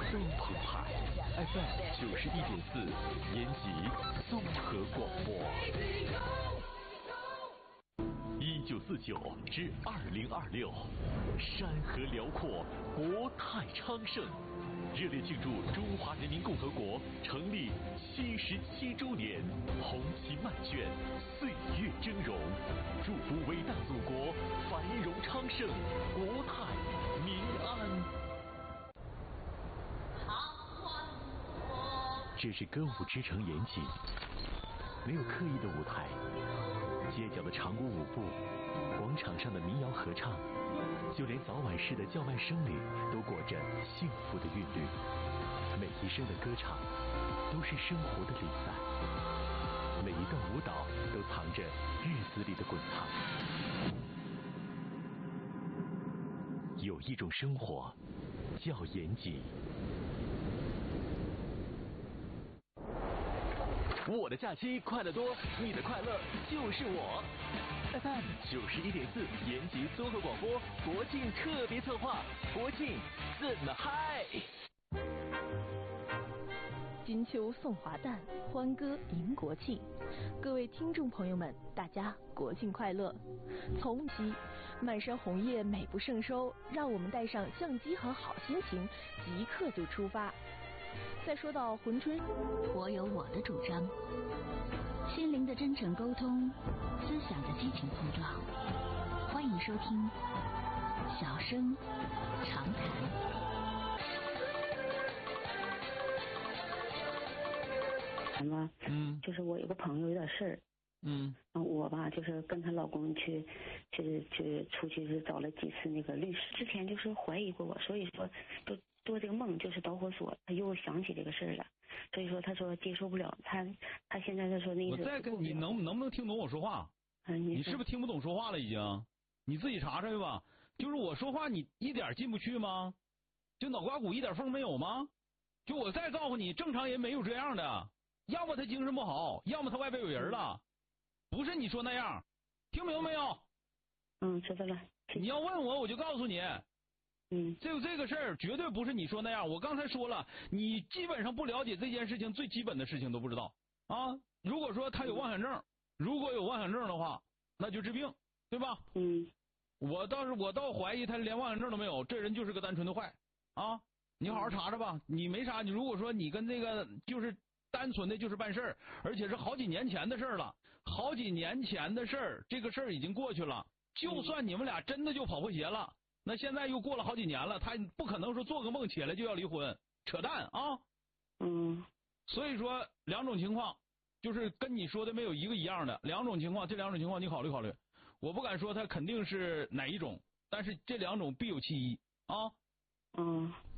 东澎湃 FM 91.4，延吉综合广播。1949至2026，山河辽阔，国泰昌盛。热烈庆祝中华人民共和国成立77周年，红旗漫卷，岁月峥嵘，祝福伟大祖国繁荣昌盛，国泰民安。这是歌舞之城延吉，没有刻意的舞台，街角的长鼓舞步，广场上的民谣合唱，就连早晚市的叫卖声里都裹着幸福的韵律。每一声的歌唱都是生活的礼赞，每一段舞蹈都藏着日子里的滚烫。有一种生活叫延吉。我的假期快乐多，你的快乐就是我。FM 91.4，延吉综合广播国庆特别策划，国庆怎么嗨？ 金秋送华诞，欢歌迎国庆。各位听众朋友们，大家国庆快乐！从即漫山红叶美不胜收，让我们带上相机和好心情，即刻就出发。再说到珲春， 我有我的主张，心灵的真诚沟通，思想的激情碰撞。欢迎收听小声长谈。 就是我有个朋友有点事儿，我吧就是跟她老公去出去是找了几次那个律师，之前就是怀疑过我，所以说都做这个梦就是导火索，他又想起这个事儿了，所以说他说接受不了，他现在说那意思。 我再跟你能不能听懂我说话？你是不是听不懂说话了已经？你自己查查去吧。就是我说话你一点进不去吗？就脑瓜骨一点缝没有吗？就我再告诉你，正常人没有这样的。要么他精神不好，要么他外边有人了，不是你说那样，听明白没有？ 知道了。 你要问我，我就告诉你，这个事儿绝对不是你说那样。我刚才说了，你基本上不了解这件事情，最基本的事情都不知道啊。如果说他有妄想症，如果有妄想症的话，那就治病，对吧？我倒怀疑他连妄想症都没有，这人就是个单纯的坏啊。你好好查查吧，你没啥。你如果说你跟这个就是单纯的就是办事儿，而且是好几年前的事儿了，好几年前的事儿，这个事儿已经过去了。就算你们俩真的就跑破鞋了，那现在又过了好几年了，他不可能说做个梦起来就要离婚，扯淡啊！所以说两种情况，就是跟你说的没有一个一样的两种情况，这两种情况你考虑考虑。我不敢说他肯定是哪一种，但是这两种必有其一啊。